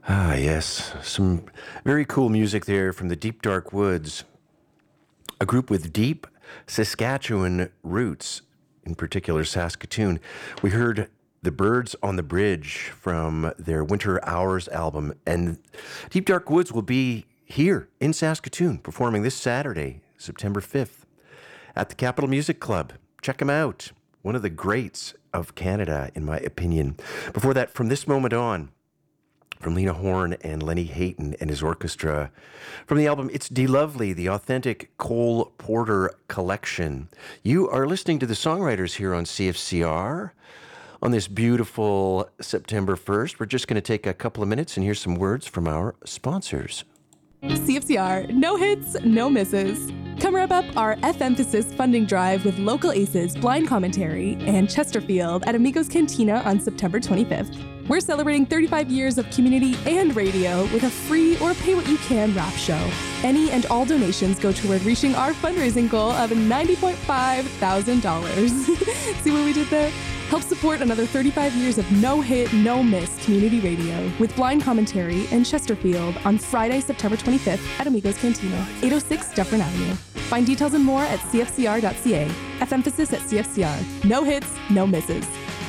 Ah, yes. Some very cool music there from the Deep Dark Woods, a group with deep Saskatchewan roots, in particular Saskatoon. We heard The Birds on the Bridge from their Winter Hours album, and Deep Dark Woods will be here in Saskatoon performing this Saturday, September 5th, at the Capital Music Club. Check them out. One of the greats of Canada, in my opinion. Before that, From This Moment On, from Lena Horne and Lenny Hayton and his orchestra. From the album It's De Lovely, the authentic Cole Porter collection. You are listening to the songwriters here on CFCR on this beautiful September 1st. We're just going to take a couple of minutes and hear some words from our sponsors. CFCR, no hits, no misses. Come wrap up our F-Emphasis funding drive with local aces, Blind Commentary, and Chesterfield at Amigos Cantina on September 25th. We're celebrating 35 years of community and radio with a free or pay-what-you-can rap show. Any and all donations go toward reaching our fundraising goal of $90.5 thousand. See what we did there? Help support another 35 years of no-hit, no-miss community radio with Blind Commentary and Chesterfield on Friday, September 25th at Amigos Cantina, 806 Dufferin Avenue. Find details and more at cfcr.ca. F-Emphasis at CFCR. No hits, no misses.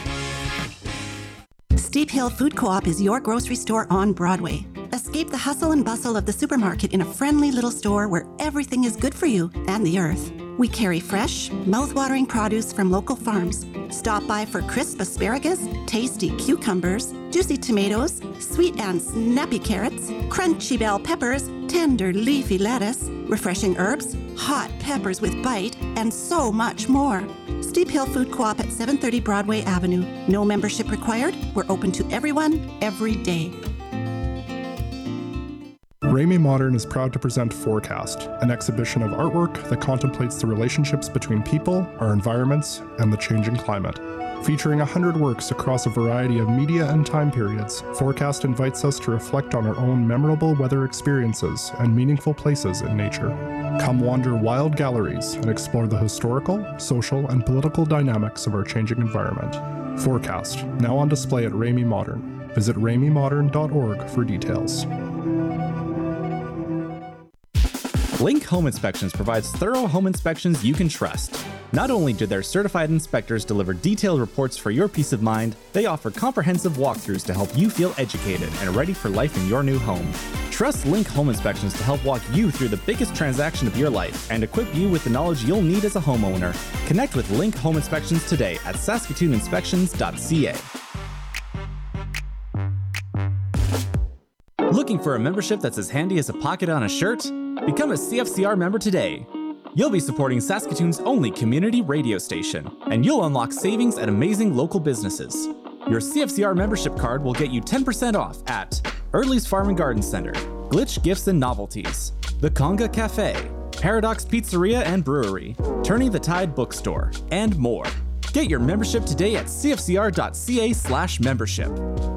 Steep Hill Food Co-op is your grocery store on Broadway. Escape the hustle and bustle of the supermarket in a friendly little store where everything is good for you and the earth. We carry fresh, mouth-watering produce from local farms. Stop by for crisp asparagus, tasty cucumbers, juicy tomatoes, sweet and snappy carrots, crunchy bell peppers, tender leafy lettuce, refreshing herbs, hot peppers with bite, and so much more. Steep Hill Food Co-op at 730 Broadway Avenue. No membership required. We're open to everyone, every day. Ramey Modern is proud to present Forecast, an exhibition of artwork that contemplates the relationships between people, our environments, and the changing climate. Featuring 100 works across a variety of media and time periods, Forecast invites us to reflect on our own memorable weather experiences and meaningful places in nature. Come wander wild galleries and explore the historical, social, and political dynamics of our changing environment. Forecast, now on display at Ramey Modern. Visit rameymodern.org for details. Link Home Inspections provides thorough home inspections you can trust. Not only do their certified inspectors deliver detailed reports for your peace of mind, they offer comprehensive walkthroughs to help you feel educated and ready for life in your new home. Trust Link Home Inspections to help walk you through the biggest transaction of your life and equip you with the knowledge you'll need as a homeowner. Connect with Link Home Inspections today at saskatooninspections.ca. Looking for a membership that's as handy as a pocket on a shirt? Become a CFCR member today. You'll be supporting Saskatoon's only community radio station, and you'll unlock savings at amazing local businesses. Your CFCR membership card will get you 10% off at Early's Farm and Garden Center, Glitch Gifts and Novelties, The Conga Cafe, Paradox Pizzeria and Brewery, Turning the Tide Bookstore, and more. Get your membership today at cfcr.ca/membership.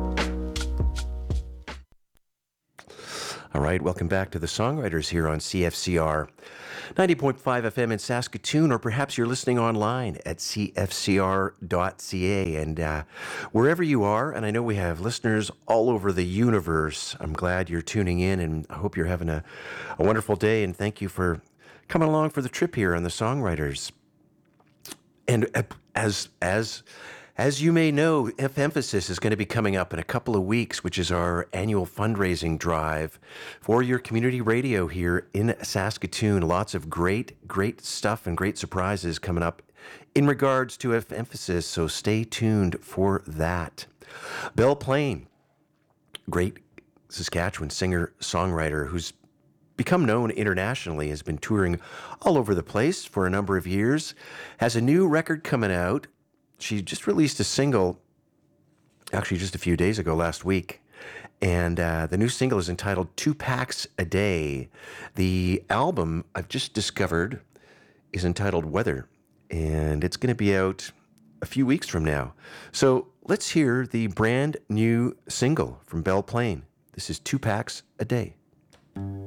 All right, welcome back to the songwriters here on CFCR 90.5 FM in Saskatoon, or perhaps you're listening online at cfcr.ca. And wherever you are, and I know we have listeners all over the universe, I'm glad you're tuning in, and I hope you're having a wonderful day, and thank you for coming along for the trip here on the songwriters. And as you may know, F-Emphasis is going to be coming up in a couple of weeks, which is our annual fundraising drive for your community radio here in Saskatoon. Lots of great stuff and great surprises coming up in regards to F-Emphasis, so stay tuned for that. Belle Plaine, great Saskatchewan singer-songwriter who's become known internationally, has been touring all over the place for a number of years, has a new record coming out. She just released a single, actually just a few days ago, last week, and the new single is entitled 2 Packs a Day. The album, I've just discovered, is entitled Weather, and it's going to be out a few weeks from now. So let's hear the brand new single from Belle Plaine. This is 2 Packs a Day.